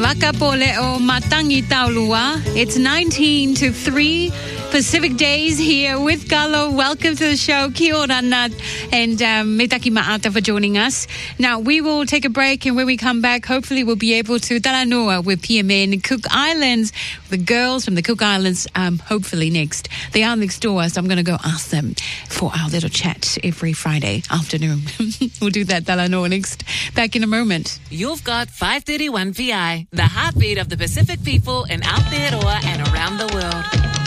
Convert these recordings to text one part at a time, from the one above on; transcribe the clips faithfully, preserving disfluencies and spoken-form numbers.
Waka po leo matangi taulua. It's nineteen to three Pacific days here with Galo. Welcome to the show. Kia ora Nat and um, me taki ma'ata for joining us. Now, we will take a break, and when we come back, hopefully we'll be able to Talanoa with P M N Cook Islands, the girls from the Cook Islands, um, hopefully next. They are next door, so I'm going to go ask them for our little chat every Friday afternoon. We'll do that Talanoa next. Back in a moment. You've got five thirty-one P I, the heartbeat of the Pacific people in Aotearoa and around the world.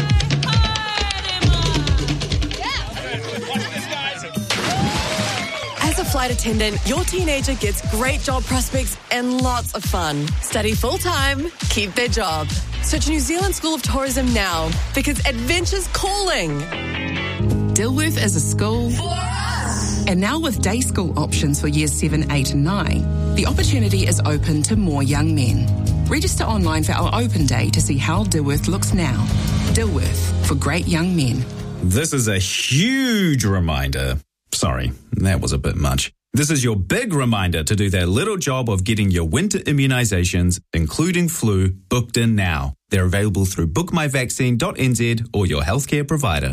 As a flight attendant, your teenager gets great job prospects and lots of fun. Study full-time, keep their job. Search New Zealand School of Tourism now, because adventure's calling. Dilworth is a school. And now with day school options for years seven, eight and nine, the opportunity is open to more young men. Register online for our open day to see how Dilworth looks now. Dilworth, for great young men. This is a huge reminder. Sorry, that was a bit much. This is your big reminder to do that little job of getting your winter immunisations, including flu, booked in now. They're available through book my vaccine dot n z or your healthcare provider.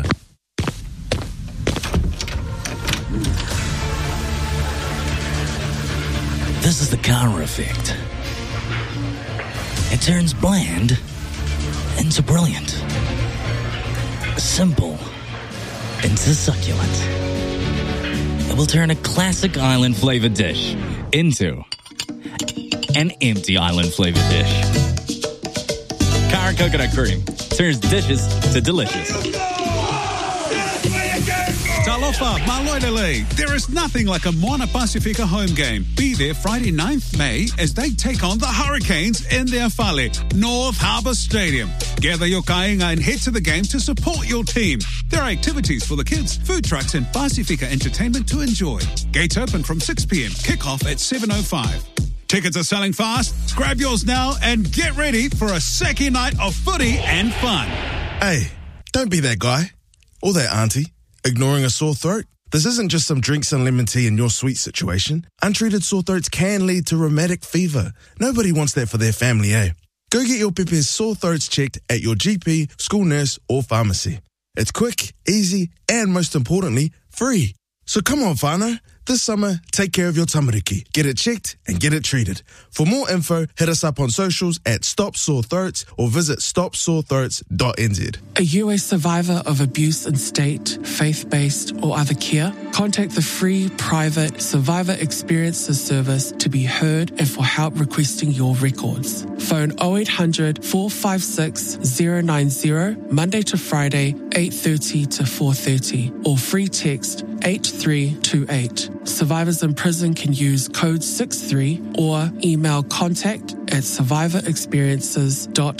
This is the Kara effect. It turns bland into brilliant. Simple into succulent. It will turn a classic island-flavored dish into an empty island-flavored dish. Kara coconut cream turns dishes to delicious. Talofa, Maloidele. There is nothing like a Moana Pacifica home game. Be there Friday ninth of May as they take on the Hurricanes in their Fale, North Harbour Stadium. Gather your kainga and head to the game to support your team. There are activities for the kids, food trucks and Pacifica entertainment to enjoy. Gates open from six p.m. Kick-off at seven oh five. Tickets are selling fast. Grab yours now and get ready for a second night of footy and fun. Hey, don't be that guy or that auntie ignoring a sore throat. This isn't just some drinks and lemon tea in your sweet situation. Untreated sore throats can lead to rheumatic fever. Nobody wants that for their family, eh? Go get your Pepe's sore throats checked at your G P, school nurse or pharmacy. It's quick, easy, and most importantly, free. So come on, whānau. This summer, take care of your tamariki. Get it checked and get it treated. For more info, hit us up on socials at Stop Sore Throats or visit stop sore throats dot n z. Are you a survivor of abuse in state, faith-based or other care? Contact the free, private Survivor Experiences service to be heard and for help requesting your records. Phone oh eight hundred, four five six, oh nine oh, Monday to Friday, eight thirty to four thirty, or free text eight three two eight. Survivors in prison can use code six three or email contact at survivor experiences dot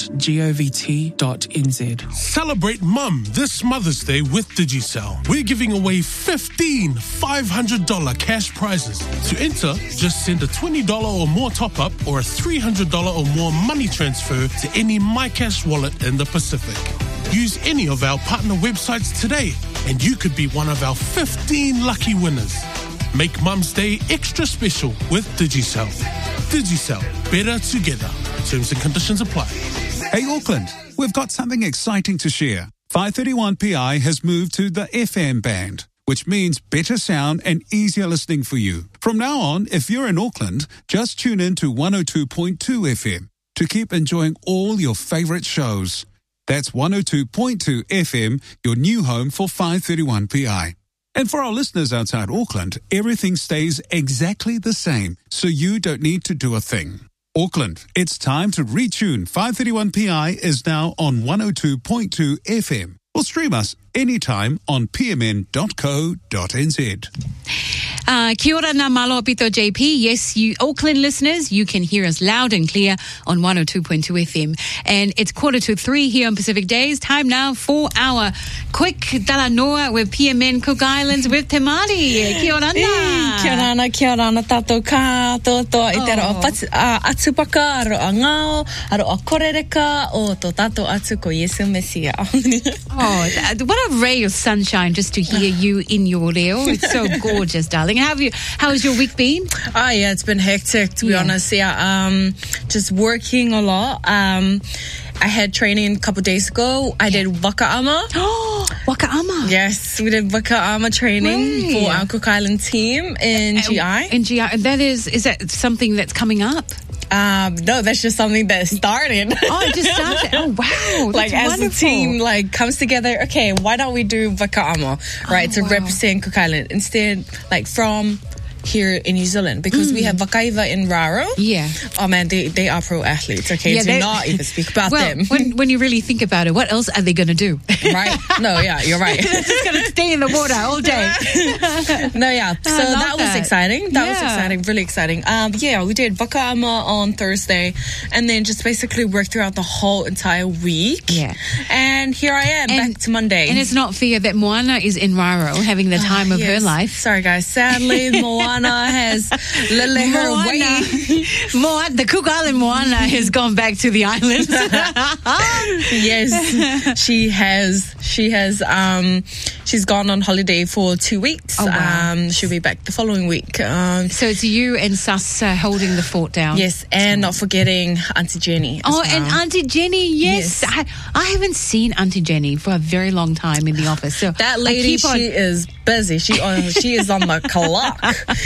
govt dot n z. Celebrate Mum this Mother's Day with Digicel. We're giving away fifteen five hundred dollars cash prizes. To enter, just send a twenty dollars or more top-up or a three hundred dollars or more money transfer to any MyCash wallet in the Pacific. Use any of our partner websites today and you could be one of our fifteen lucky winners. Make Mum's Day extra special with Digicel. Digicel, better together. Terms and conditions apply. Hey Auckland, we've got something exciting to share. five thirty-one P I has moved to the F M band, which means better sound and easier listening for you. From now on, if you're in Auckland, just tune in to one oh two point two F M to keep enjoying all your favourite shows. That's one oh two point two F M, your new home for five thirty-one P I. And for our listeners outside Auckland, everything stays exactly the same, so you don't need to do a thing. Auckland, it's time to retune. five thirty-one P I is now on one oh two point two F M. Or stream us anytime on p m n dot co dot n z. Uh, kia ora ngā malo pito J P. Yes, you Auckland listeners, you can hear us loud and clear on one oh two point two F M. And it's quarter to three here on Pacific Days. Time now for our quick Talanoa with P M N Cook Islands with Te Māori. Kia ora ngā. Kia ora ana, kia ora ana tātou kātoa i te aroa atupaka, aroa ngao, aroa korereka, o tō tātou atu ko Yesu Mesia. Oh, what a ray of sunshine just to hear you in your reo. It's so gorgeous, darling. exciting. How have you? How has your week been? Oh, yeah, it's been hectic, to be Yeah. honest. Yeah, um, just working a lot. Um, I had training a couple days ago. I did Wakaama. Oh, Wakaama. Yes, we did Wakaama training Right. for our Cook Island team in G I. In G I. That is, is that something that's coming up? Um, no, that's just something that started. Oh, it just started. Oh, wow. Like, That's as wonderful. the team like comes together, okay, why don't we do Wakaama, right, Oh, to wow. represent Cook Island instead, like from here in New Zealand, because we have Wakaiva in Raro. Yeah. Oh man, they they are pro athletes. Okay, Yeah, do they- not even speak about well, them. when, when you really think about it, what else are they going to do? Right? No, yeah, you're right. They're just going to stay in the water all day. No, yeah. So I love that was that. exciting. That was Yeah. exciting. Really exciting. Um, yeah, we did Wakaama on Thursday, and then just basically worked throughout the whole entire week. Yeah. And here I am, And- back to Monday. And it's not fair that Moana is in Raro having the time of her Yes. life. Sorry, guys. Sadly, Moana has let, let her Moana, away. Moana, the Cook Island Moana has gone back to the islands. Yes, she has. She has. Um, she's gone on holiday for two weeks. Oh, wow. Um, she'll be back the following week. Um, So it's you and Sus uh, holding the fort down. yes, and not forgetting Auntie Jenny. as Oh, well. and Auntie Jenny, yes. Yes. I, I haven't seen Auntie Jenny for a very long time in the office. So That I lady, keep on- she is busy. She on, she is on the clock,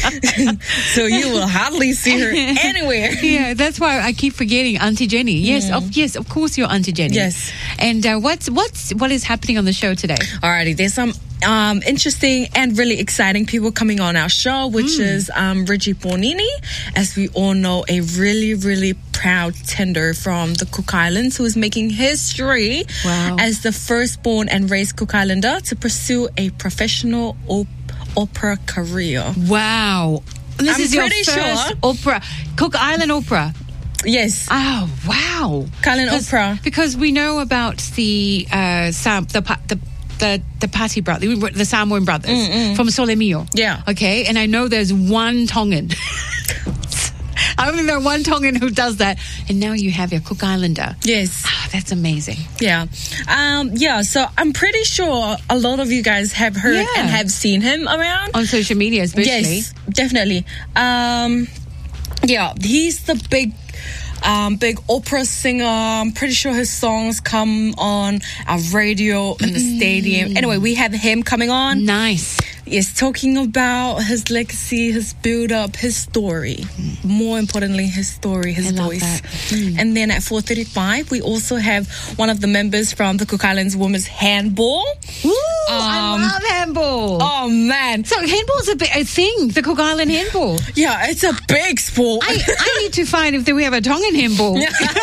so you will hardly see her anywhere. Yeah, that's why I keep forgetting Auntie Jenny. Yes, of yes, of course you're Auntie Jenny. Yes. And uh, what's what's what is happening on the show today? Alrighty, there's some um, interesting and really exciting people coming on our show, which is um, Reggie Bonini, as we all know, a really, really proud tender from the Cook Islands who is making history Wow. as the firstborn and raised Cook Islander to pursue a professional op- opera career. Wow. This I'm is your pretty first sure. opera, Cook Island opera. Yes, Oh wow, Cook Island Because- opera. Because we know about the uh, Sam, the pa- the the the Patti brothers, the Samoan brothers from Solemio. Yeah. Okay, and I know there's one Tongan. I only know one Tongan who does that, and now you have your Cook Islander. Yes. Ah, that's amazing. Yeah. Um, yeah, so I'm pretty sure a lot of you guys have heard Yeah. and have seen him around. On social media, especially. Yes, definitely. Um, yeah, he's the big, um, big opera singer. I'm pretty sure his songs come on our radio in the stadium. Anyway, we have him coming on. Nice. Yes, talking about his legacy, his build-up, his story. More importantly, his story, his I love voice. that. Mm. And then at four thirty-five, we also have one of the members from the Cook Islands Women's Handball. Woo! I Um, love handball. Oh, man. So handball's a, bit, a thing, the Cook Island handball. Yeah, it's a big sport. I, I need to find if we have a Tongan handball.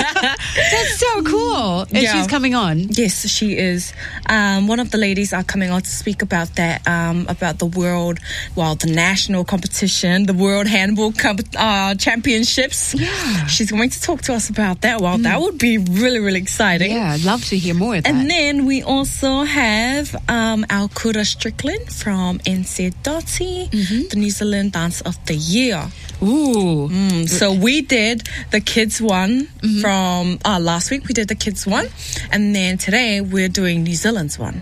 That's so cool. And Yeah. she's coming on. Yes, she is. Um, one of the ladies are coming on to speak about that, um, about the world, well, the national competition, the World Handball comp- uh, Championships. Yeah. She's going to talk to us about that. Well, that would be really, really exciting. Yeah, I'd love to hear more of that. And then we also have um, our Kura Strickland from N Z Dotty, the New Zealand Dance of the Year. Ooh. Mm, so we did the kids one from uh, last week. We did the kids one, and then today we're doing New Zealand's one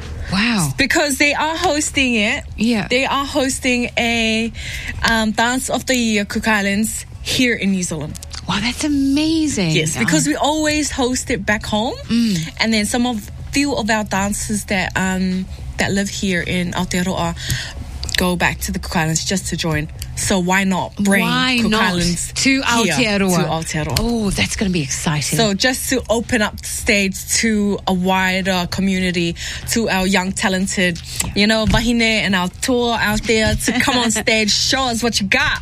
Wow. because they are hosting it. Yeah. They are hosting a um, Dance of the Year Cook Islands here in New Zealand. Wow, that's amazing. Yes, because we always host it back home, and then some of few of our dancers that um that live here in Aotearoa go back to the Cook Islands just to join. So why not bring Why Cook not Islands to here Aotearoa? To Aotearoa. Oh, that's going to be exciting. So just to open up the stage to a wider community, to our young talented, you know, wahine and our tour out there to come on stage, show us what you got.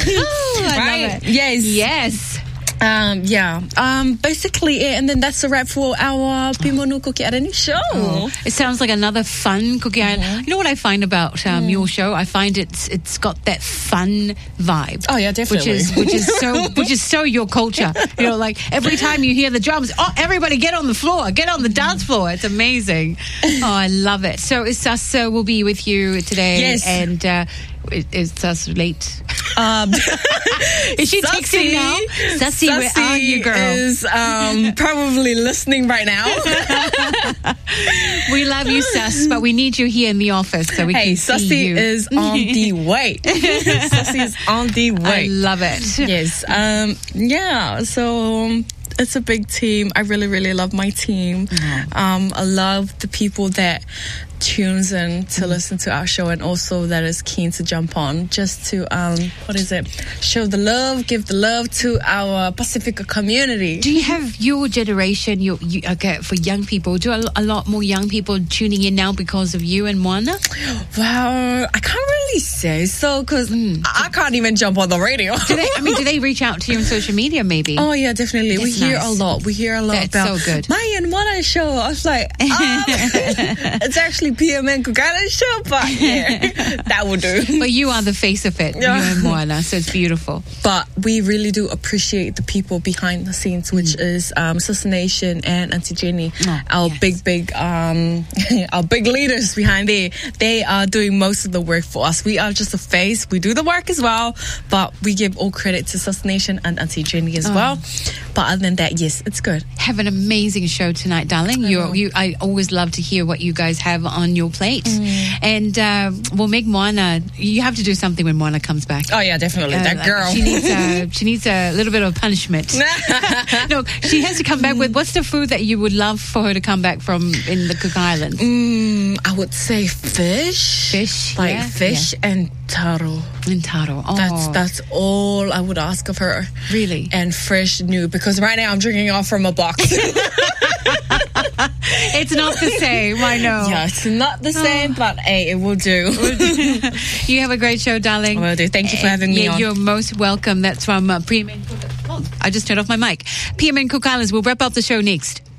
oh, I Right? love it. Yes. Yes. Um, yeah. Um, basically it, and then that's a wrap for our Pimonu Kuki Arani show. Oh, it sounds like another fun Cookie Island. You know what I find about um, your show? I find it's it's got that fun vibe. Oh, yeah, definitely. Which is which is so which is so your culture. You know, like every time you hear the drums, oh, everybody get on the floor, get on the dance floor. It's amazing. Oh, I love it. So Isaso will be with you today, Yes. and uh, is, is Sus late? Um, is she texting now? Sussy, where are you, girl? Is um, probably listening right now. We love you, Sus, but we need you here in the office so we hey, can see Sussy you. is on the way. Sussy is on the way. I love it. Yes. Um, yeah. So. Um, It's a big team. I really, really love my team. Mm. Um, I love the people that tunes in to mm. listen to our show and also that is keen to jump on just to, um, what is it? Show the love, give the love to our Pacifica community. Do you have your generation, your, you, okay, for young people, do a, a lot more young people tuning in now because of you and Moana? Well, I can't really say so because mm. I, I can't even jump on the radio. Do they, I mean, do they reach out to you on social media maybe? Oh, yeah, definitely. That's we hear nice. a lot. We hear a lot That's about so good. Maya and Moana show. I was like, oh, it's actually P M N Kukailan show, but yeah, that will do. But you are the face of it, Yeah. you and Moana, so it's beautiful. But we really do appreciate the people behind the scenes, which mm. is um, Sister Nation and Auntie Jenny, oh, our yes. big, big, um, our big leaders behind there. They are doing most of the work for us. We are just a face. We do the work as well, but we give all credit to Sister Nation and Auntie Jenny as oh. well. But other than that, yes, it's good. Have an amazing show tonight, darling. You, you, I always love to hear what you guys have on your plate. Mm. And uh, we'll make Moana, you have to do something when Moana comes back. Oh, yeah, definitely. Uh, that girl. She needs, a, she needs a little bit of punishment. No, she has to come back with, what's the food that you would love for her to come back from in the Cook Islands? Mm, I would say fish. Fish, Like yeah, fish yeah. and taro. And taro. Oh. That's that's all I would ask of her. Really? And fresh new, because right now I'm drinking off from a box. It's not the same, I know. Yeah, it's not the same, oh. but hey, it will do. You have a great show, darling. I will do. Thank you for having me yeah, on. You're most welcome. That's from uh, P M N Cook. Oh, I just turned off my mic. P M N Cook Islands. We'll wrap up the show next.